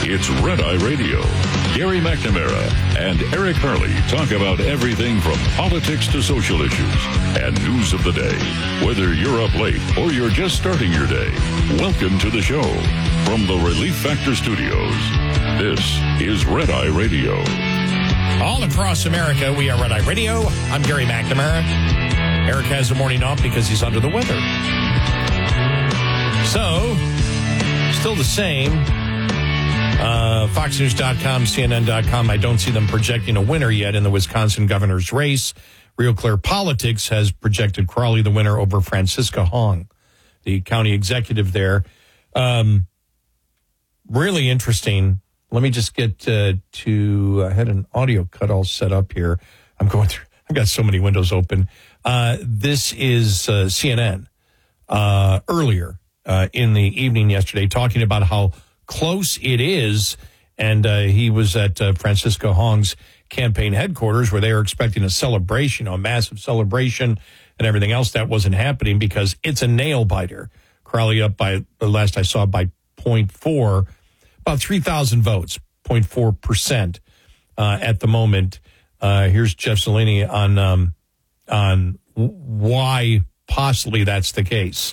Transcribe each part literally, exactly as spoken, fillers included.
It's Red Eye Radio. Gary McNamara and Eric Harley talk about everything from politics to social issues and news of the day. Whether you're up late or you're just starting your day, welcome to the show. From the Relief Factor Studios, this is Red Eye Radio. All across America, we are Red Eye Radio. I'm Gary McNamara. Eric has the morning off because he's under the weather. So, still the same. Uh, Fox News dot com, C N N dot com. I don't see them projecting a winner yet in the Wisconsin governor's race. Real Clear Politics has projected Crowley the winner over Francisca Hong, the county executive there. Um, really interesting. Let me just get uh, to, I had an audio cut all set up here. I'm going through, I've got so many windows open. Uh, this is uh, C N N uh, earlier uh, in the evening yesterday talking about how close it is. And uh, he was at uh, Francisca Hong's campaign headquarters where they were expecting a celebration, a massive celebration and everything else. That wasn't happening because it's a nail biter. Crowley up by, the last I saw, by zero point four, about three thousand votes, zero point four percent uh, at the moment. Uh, here's Jeff Zeleny on, um, on why possibly that's the case.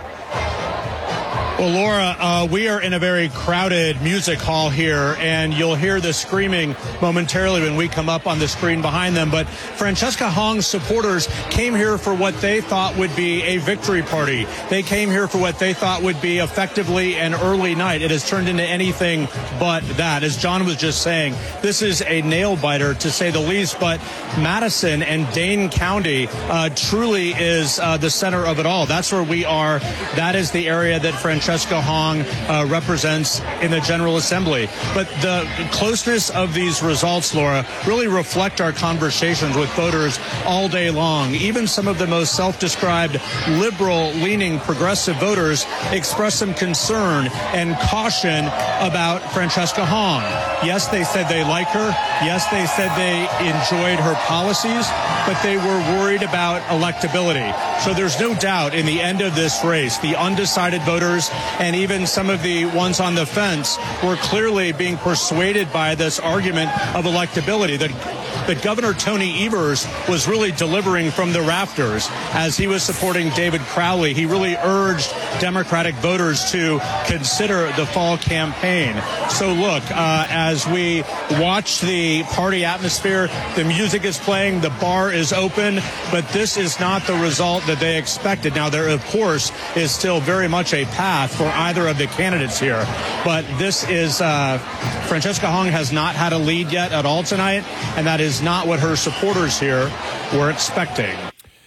Well, Laura, uh, we are in a very crowded music hall here, and you'll hear the screaming momentarily when we come up on the screen behind them. But Francisca Hong's supporters came here for what they thought would be a victory party. They came here for what they thought would be effectively an early night. It has turned into anything but that. As John was just saying, this is a nail-biter, to say the least. But Madison and Dane County uh, truly is uh, the center of it all. That's where we are. That is the area that Francisca Francesca Hong uh, represents in the General Assembly. But the closeness of these results, Laura, really reflect our conversations with voters all day long. Even some of the most self-described liberal-leaning progressive voters express some concern and caution about Francesca Hong. Yes, they said they like her. Yes, they said they enjoyed her policies, but they were worried about electability. So there's no doubt in the end of this race, the undecided voters and even some of the ones on the fence were clearly being persuaded by this argument of electability that that Governor Tony Evers was really delivering from the rafters as he was supporting David Crowley. He really urged Democratic voters to consider the fall campaign. So look, uh, as we watch the party atmosphere, the music is playing, the bar is open, but this is not the result that they expected. Now, there, of course, is still very much a path for either of the candidates here, but this is, uh, Francesca Hong has not had a lead yet at all tonight, and that is not what her supporters here were expecting.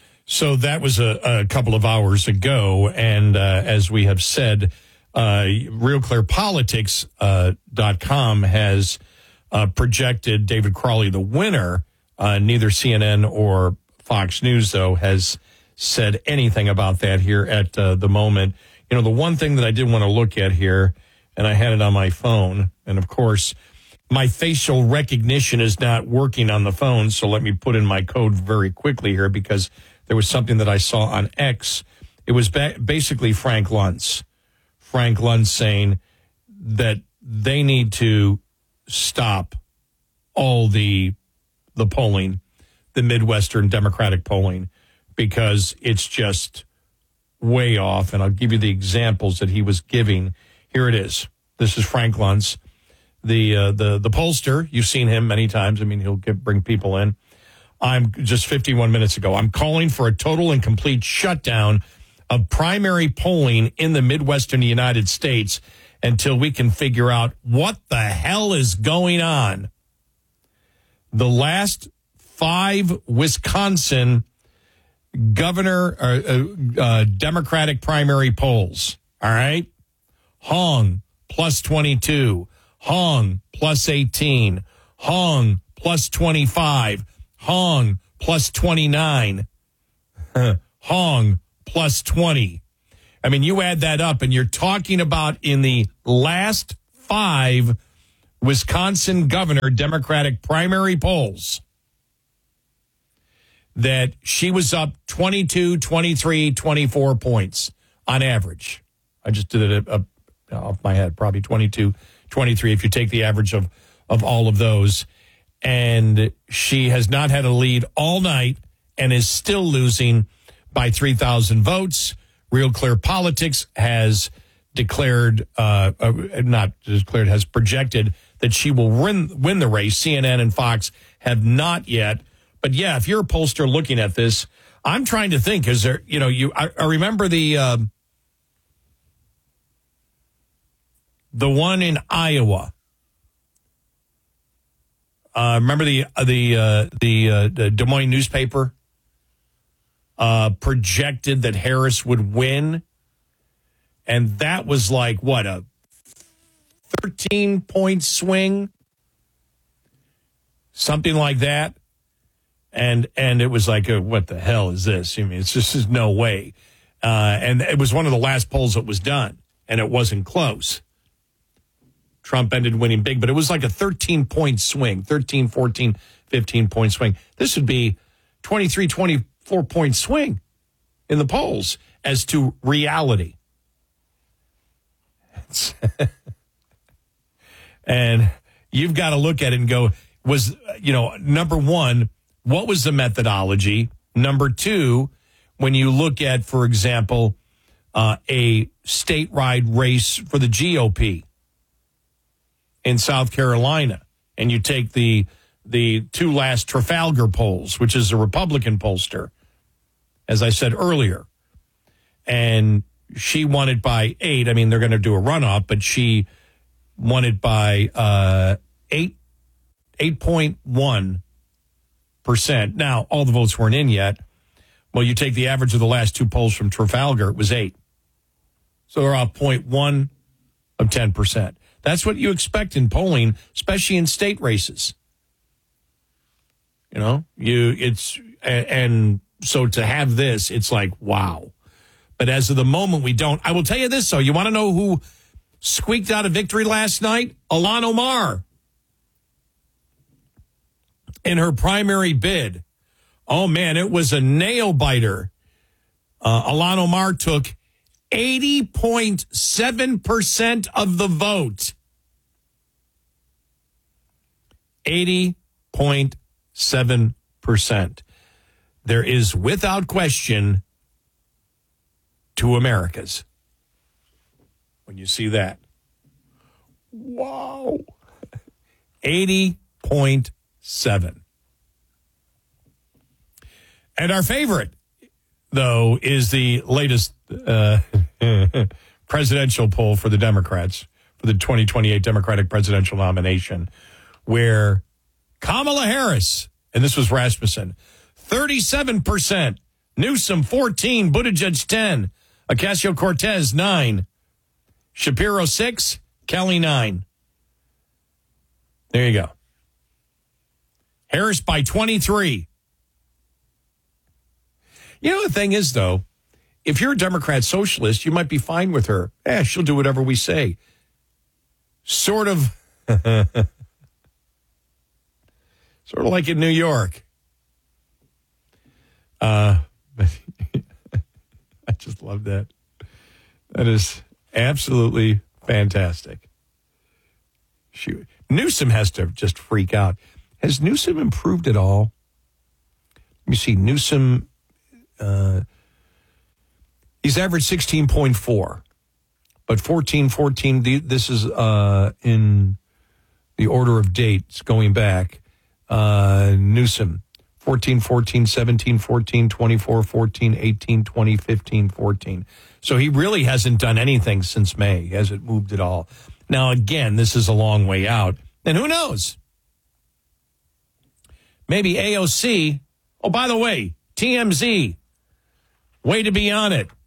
So that was a, a couple of hours ago, and uh, as we have said, uh, Real Clear Politics uh, dot com has uh, projected David Crowley the winner. Uh, neither C N N or Fox News, though, has said anything about that here at uh, the moment. You know, the one thing that I did want to look at here, and I had it on my phone, and of course, my facial recognition is not working on the phone, so let me put in my code very quickly here because there was something that I saw on X. It was ba- basically Frank Luntz. Frank Luntz saying that they need to stop all the the polling, the Midwestern Democratic polling, because it's just way off. And I'll give you the examples that he was giving. Here it is. This is Frank Luntz. The uh, the the pollster, you've seen him many times. I mean, he'll get, bring people in. I'm just fifty-one minutes ago. I'm calling for a total and complete shutdown of primary polling in the Midwestern United States until we can figure out what the hell is going on. The last five Wisconsin governor uh, uh, uh, Democratic primary polls. All right, Hong plus twenty-two. Hong plus eighteen, Hong plus twenty-five, Hong plus twenty-nine, Hong plus twenty. I mean, you add that up and you're talking about in the last five Wisconsin governor Democratic primary polls that she was up twenty-two, twenty-three, twenty-four points on average. I just did a, a off my head, probably twenty-two, twenty-three if you take the average of, of all of those. And she has not had a lead all night and is still losing by three thousand votes. Real Clear Politics has declared, uh, uh, not declared, has projected that she will win, win the race. C N N and Fox have not yet. But yeah, if you're a pollster looking at this, I'm trying to think, is there, you know, you, I, I remember the, uh, the one in Iowa. Uh, remember the, the, uh, the, uh, the Des Moines newspaper, uh, projected that Harris would win. And that was like, what, a thirteen point swing? Something like that. And and it was like, uh, what the hell is this? I mean, it's just there's no way. Uh, and it was one of the last polls that was done, and it wasn't close. Trump ended winning big, but it was like a thirteen point swing, thirteen, fourteen, fifteen point swing. This would be twenty-three, twenty-four point swing in the polls as to reality. And you've got to look at it and go, was, you know, number one, what was the methodology? Number two, when you look at, for example, uh, a statewide race for the G O P in South Carolina, and you take the the two last Trafalgar polls, which is a Republican pollster, as I said earlier, and she won it by eight. I mean, they're going to do a runoff, but she won it by uh, eight, eight point one percent. Now, all the votes weren't in yet. Well, you take the average of the last two polls from Trafalgar, it was eight. So they're off zero point one of ten percent. That's what you expect in polling, especially in state races. You know, you it's and so to have this, it's like, wow. But as of the moment, we don't. I will tell you this, though. You want to know who squeaked out a victory last night? Ilhan Omar. In her primary bid. Oh, man, it was a nail biter. Uh, Ilhan Omar took eighty point seven percent of the vote. eighty point seven percent. There is, without question, two Americas. When you see that. Wow. eighty point seven. And our favorite, though, is the latest uh, presidential poll for the Democrats, for the twenty twenty-eight Democratic presidential nomination, where Kamala Harris, and this was Rasmussen, thirty-seven percent, Newsom fourteen, Buttigieg ten, Ocasio-Cortez nine, Shapiro six, Kelly nine. There you go. Harris by twenty-three. You know, the thing is, though, if you're a Democrat socialist, you might be fine with her. Eh, she'll do whatever we say. Sort of. Sort of like in New York. Uh, I just love that. That is absolutely fantastic. Shoot. Newsom has to just freak out. Has Newsom improved at all? Let me see. Newsom, uh, he's averaged sixteen point four, but fourteen fourteen, this is uh, in the order of dates going back. Uh, Newsom, fourteen fourteen, seventeen fourteen, twenty-four fourteen, eighteen twenty, fifteen fourteen. So he really hasn't done anything since May. He hasn't moved at all. Now, again, this is a long way out. And who knows? Maybe A O C. Oh, by the way, T M Z. Way to be on it.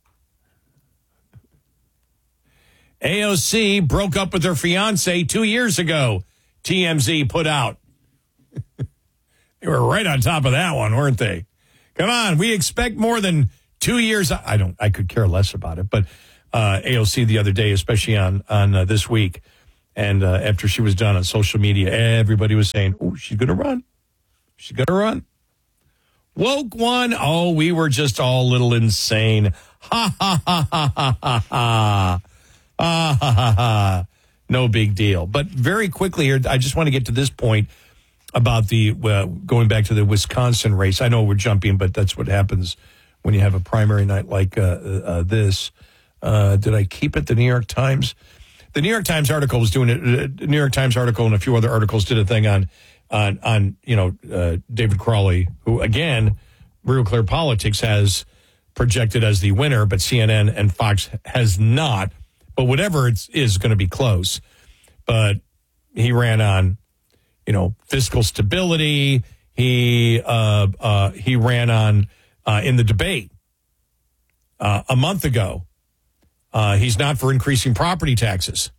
A O C broke up with her fiance two years ago. T M Z put out. They were right on top of that one, weren't they? Come on, we expect more than two years. I don't. I could care less about it, but uh, A O C the other day, especially on on uh, this week, and uh, after she was done on social media, everybody was saying, "Oh, she's going to run. She's going to run." Woke one. Oh, we were just all a little insane. Ha ha ha ha ha ha ha. Ah, ha, ha, ha. No big deal. But very quickly here, I just want to get to this point about the uh, going back to the Wisconsin race. I know we're jumping, but that's what happens when you have a primary night like uh, uh, this. Uh, did I keep it? The New York Times? The New York Times article was doing it. Uh, the New York Times article and a few other articles did a thing on, on, on you know, uh, David Crowley, who, again, Real Clear Politics has projected as the winner, but C N N and Fox has not. But whatever it is going to be close. But he ran on, you know, fiscal stability. He uh, uh, he ran on uh, in the debate uh, a month ago. Uh, he's not for increasing property taxes.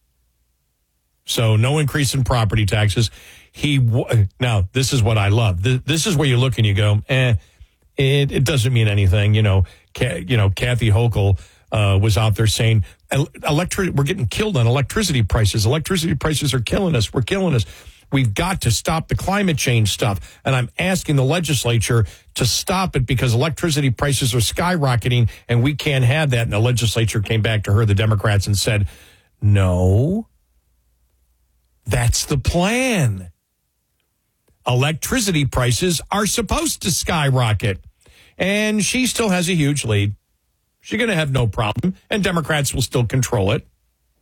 So no increase in property taxes. He w- now this is what I love. This, this is where you look and you go, eh, it, it doesn't mean anything. You know, Ca- you know, Kathy Hochul uh, was out there saying, electric, we're getting killed on electricity prices. Electricity prices are killing us. We're killing us. We've got to stop the climate change stuff. And I'm asking the legislature to stop it because electricity prices are skyrocketing and we can't have that. And the legislature came back to her, the Democrats, and said, no, that's the plan. Electricity prices are supposed to skyrocket. And she still has a huge lead. She's going to have no problem. And Democrats will still control it.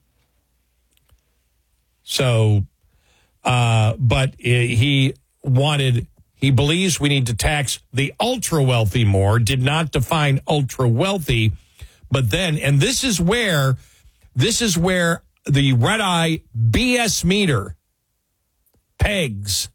So... Uh, but he wanted, he believes we need to tax the ultra wealthy more, did not define ultra wealthy. But then, and this is where, this is where the red eye B S meter pegs.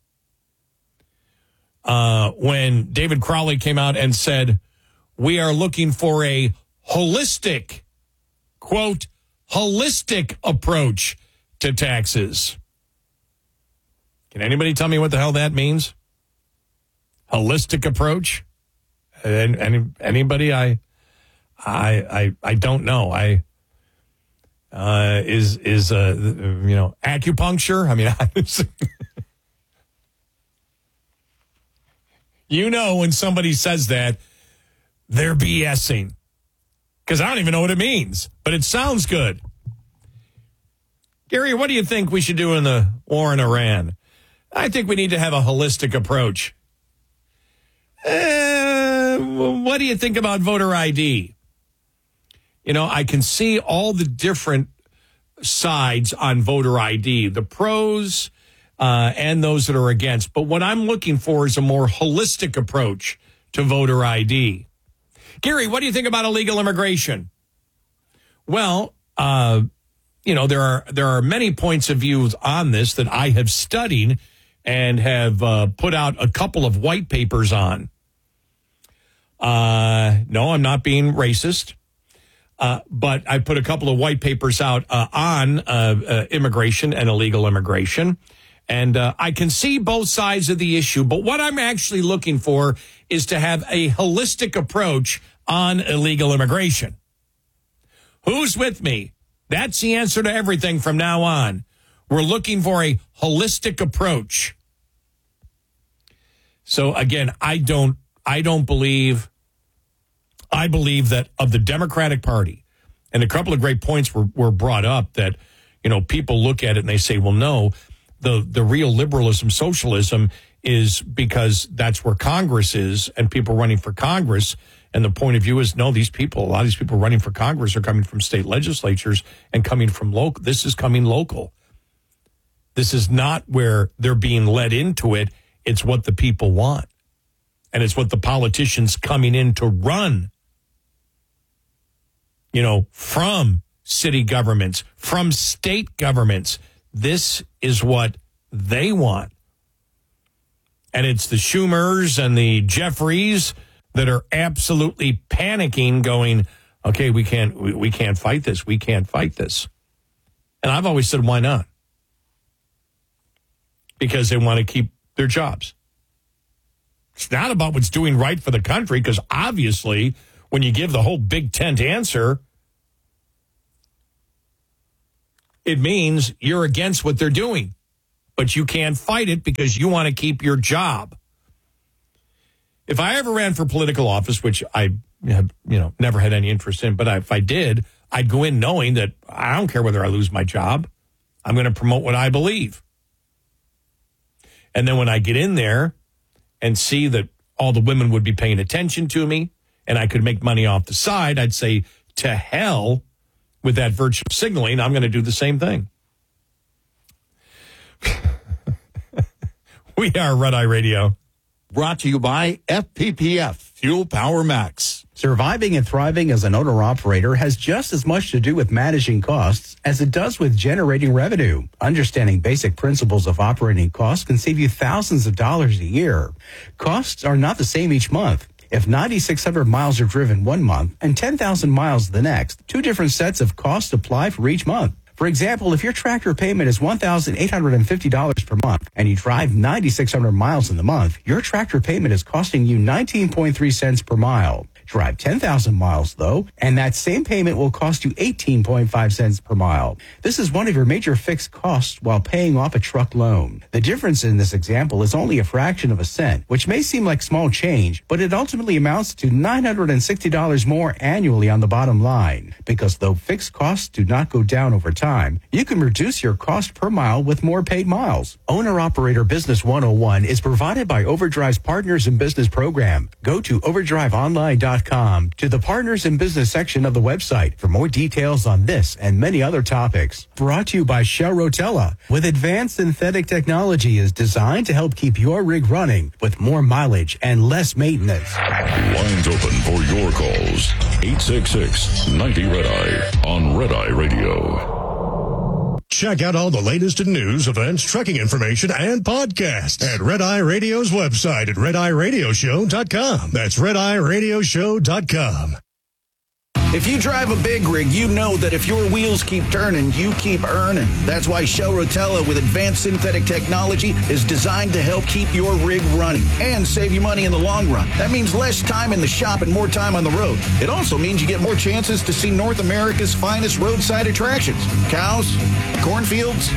Uh, when David Crowley came out and said, we are looking for a holistic, quote, holistic approach to taxes. Can anybody tell me what the hell that means? Holistic approach? And any, anybody? I, I, I, I don't know. I uh, is is uh, you know acupuncture? I mean, I, you know when somebody says that, they're BSing because I don't even know what it means, but it sounds good. Gary, what do you think we should do in the war in Iran? I think we need to have a holistic approach. Uh, what do you think about voter I D? You know, I can see all the different sides on voter I D, the pros uh, and those that are against. But what I'm looking for is a more holistic approach to voter I D. Gary, what do you think about illegal immigration? Well, uh, you know, there are there are many points of view on this that I have studied and have uh, put out a couple of white papers on. Uh, no, I'm not being racist, uh, but I put a couple of white papers out uh, on uh, uh, immigration and illegal immigration. And uh, I can see both sides of the issue, but what I'm actually looking for is to have a holistic approach on illegal immigration. Who's with me? That's the answer to everything from now on. We're looking for a holistic approach. So again, I don't, I don't believe, I believe that of the Democratic Party, and a couple of great points were, were brought up that, you know, people look at it and they say, well, no, the, the real liberalism, socialism is because that's where Congress is and people running for Congress. And the point of view is, no, these people, a lot of these people running for Congress are coming from state legislatures and coming from local. This is coming local. This is not where they're being led into it. It's what the people want. And it's what the politicians coming in to run, you know, from city governments, from state governments. This is what they want. And it's the Schumers and the Jeffries that are absolutely panicking, going, okay, we can't, we, we can't fight this. We can't fight this. And I've always said, why not? Because they want to keep their jobs. It's not about what's doing right for the country, because obviously when you give the whole big tent answer, it means you're against what they're doing, but you can't fight it because you want to keep your job. If I ever ran for political office, which I have, you know, never had any interest in, but if I did, I'd go in knowing that I don't care whether I lose my job. I'm going to promote what I believe. And then when I get in there and see that all the women would be paying attention to me and I could make money off the side, I'd say, to hell with that virtue signaling. I'm going to do the same thing. We are Red Eye Radio. Brought to you by F P P F, Fuel Power Max. Surviving and thriving as an owner-operator has just as much to do with managing costs as it does with generating revenue. Understanding basic principles of operating costs can save you thousands of dollars a year. Costs are not the same each month. If nine thousand six hundred miles are driven one month and ten thousand miles the next, two different sets of costs apply for each month. For example, if your tractor payment is one thousand eight hundred fifty dollars per month and you drive nine thousand six hundred miles in the month, your tractor payment is costing you nineteen point three cents per mile. Drive ten thousand miles, though, and that same payment will cost you eighteen point five cents per mile. This is one of your major fixed costs while paying off a truck loan. The difference in this example is only a fraction of a cent, which may seem like small change, but it ultimately amounts to nine hundred sixty dollars more annually on the bottom line. Because though fixed costs do not go down over time, you can reduce your cost per mile with more paid miles. Owner-Operator Business one oh one is provided by Overdrive's Partners in Business program. Go to overdrive online dot com to the Partners in Business section of the website for more details on this and many other topics. Brought to you by Shell Rotella, with advanced synthetic technology is designed to help keep your rig running with more mileage and less maintenance. Lines open for your calls. eight six six, ninety, Red Eye on Red Eye Radio. Check out all the latest in news, events, trucking information, and podcasts at Red Eye Radio's website at red eye radio show dot com. That's red eye radio show dot com. If you drive a big rig, you know that if your wheels keep turning, you keep earning. That's why Shell Rotella with advanced synthetic technology is designed to help keep your rig running and save you money in the long run. That means less time in the shop and more time on the road. It also means you get more chances to see North America's finest roadside attractions. Cows, cornfields,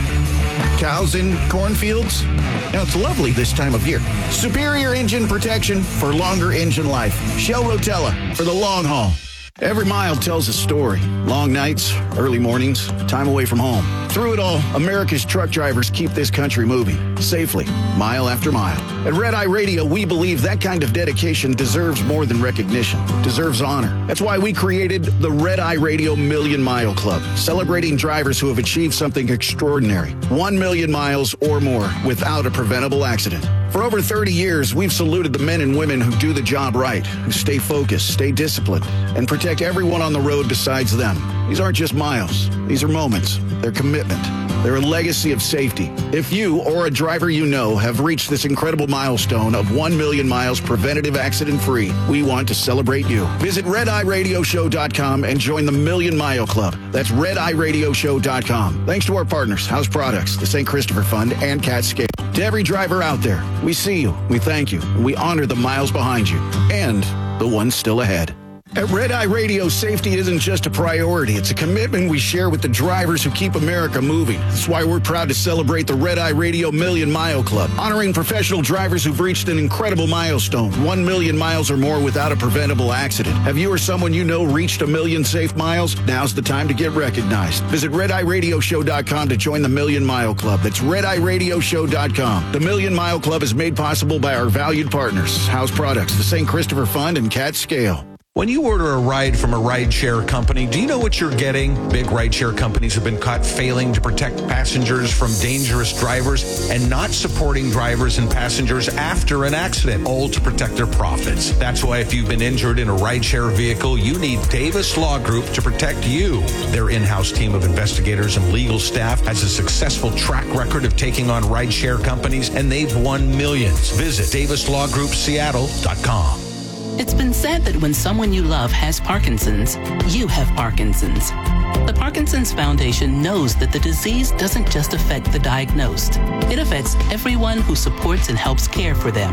cows in cornfields. Now, it's lovely this time of year. Superior engine protection for longer engine life. Shell Rotella for the long haul. Every mile tells a story. Long nights, early mornings, time away from home. Through it all, America's truck drivers keep this country moving safely, mile after mile. At Red Eye Radio, we believe that kind of dedication deserves more than recognition, deserves honor. That's why we created the Red Eye Radio Million Mile Club, celebrating drivers who have achieved something extraordinary. One million miles or more without a preventable accident. For over thirty years, we've saluted the men and women who do the job right, who stay focused, stay disciplined, and protect everyone on the road besides them. These aren't just miles. These are moments. They're commitment. They're a legacy of safety. If you or a driver you know have reached this incredible milestone of one million miles preventative accident-free, we want to celebrate you. Visit red eye radio show dot com and join the Million Mile Club. That's red eye radio show dot com. Thanks to our partners, House Products, the Saint Christopher Fund, and Cat Scale. To every driver out there, we see you, we thank you, and we honor the miles behind you and the ones still ahead. At Red Eye Radio, safety isn't just a priority. It's a commitment we share with the drivers who keep America moving. That's why we're proud to celebrate the Red Eye Radio Million Mile Club, honoring professional drivers who've reached an incredible milestone, one million miles or more without a preventable accident. Have you or someone you know reached a million safe miles? Now's the time to get recognized. Visit red eye radio show dot com to join the Million Mile Club. That's red eye radio show dot com. The Million Mile Club is made possible by our valued partners, House Products, the Saint Christopher Fund, and Cat Scale. When you order a ride from a rideshare company, do you know what you're getting? Big rideshare companies have been caught failing to protect passengers from dangerous drivers and not supporting drivers and passengers after an accident, all to protect their profits. That's why if you've been injured in a rideshare vehicle, you need Davis Law Group to protect you. Their in-house team of investigators and legal staff has a successful track record of taking on rideshare companies, and they've won millions. Visit davis law group seattle dot com. It's been said that when someone you love has Parkinson's, you have Parkinson's. The Parkinson's Foundation knows that the disease doesn't just affect the diagnosed. It affects everyone who supports and helps care for them.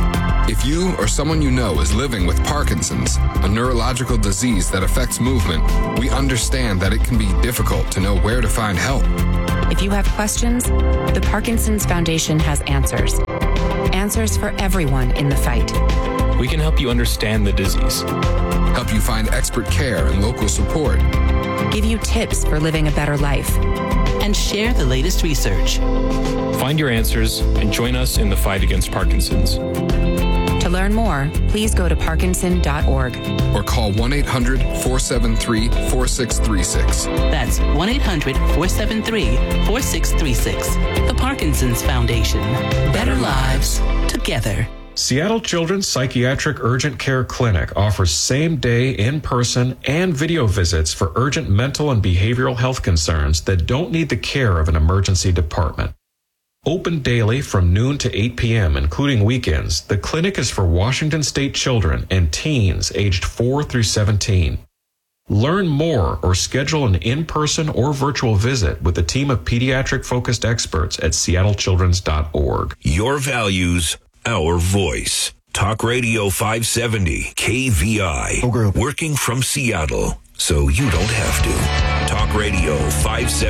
If you or someone you know is living with Parkinson's, a neurological disease that affects movement, we understand that it can be difficult to know where to find help. If you have questions, the Parkinson's Foundation has answers. Answers for everyone in the fight. We can help you understand the disease, help you find expert care and local support, give you tips for living a better life, and share the latest research. Find your answers and join us in the fight against Parkinson's. To learn more, please go to parkinson dot org or call one eight hundred, four seven three, four six three six. That's one eight hundred, four seven three, four six three six. The Parkinson's Foundation. Better lives together. Seattle Children's Psychiatric Urgent Care Clinic offers same-day, in-person, and video visits for urgent mental and behavioral health concerns that don't need the care of an emergency department. Open daily from noon to eight p.m., including weekends, the clinic is for Washington State children and teens aged four through seventeen. Learn more or schedule an in-person or virtual visit with a team of pediatric-focused experts at seattle children's dot org. Your values, our voice. Talk Radio five seventy, K V I. Working from Seattle, so you don't have to. Talk Radio five seventy.